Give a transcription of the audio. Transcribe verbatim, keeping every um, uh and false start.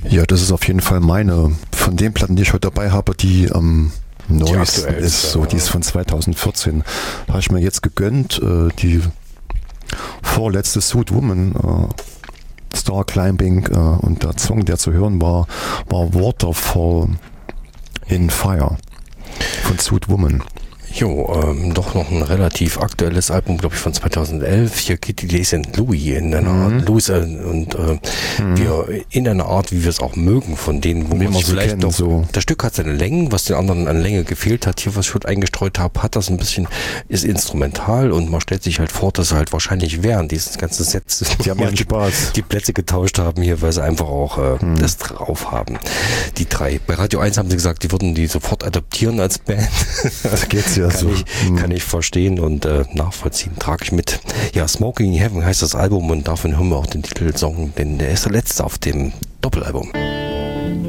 Ja, das ist auf jeden Fall meine, von den Platten, die ich heute dabei habe, die am ähm, neuesten ist, so, die ist von zweitausendvierzehn. Habe ich mir jetzt gegönnt, äh, die vorletzte Suit Woman, äh, Star Climbing, äh, und der Song, der zu hören war, war Waterfall in Fire von Suit Woman. Jo, ähm, doch noch ein relativ aktuelles Album, glaube ich, von zweitausendelf. Hier geht die Saint Louis in einer Mhm. Art, Louis, äh, und äh, Mhm. wir in einer Art, wie wir es auch mögen, von denen, wo Wie man man sich sie vielleicht kennt, noch, so. das Stück hat seine Längen, was den anderen an Länge gefehlt hat. Hier, was ich heute eingestreut habe, hat das ein bisschen, ist instrumental und man stellt sich halt vor, dass sie halt wahrscheinlich während dieses ganzen Sets Die haben ihren Spaß. die Plätze getauscht haben hier, weil sie einfach auch äh, Mhm. das drauf haben. Die drei. Bei Radio eins haben sie gesagt, die würden die sofort adaptieren als Band. Da geht's ja kann so. Ich, Mhm. Kann ich verstehen und äh, nachvollziehen, trage ich mit. Ja, Smoking in Heaven heißt das Album und davon hören wir auch den Titelsong, denn der ist der letzte auf dem Doppelalbum.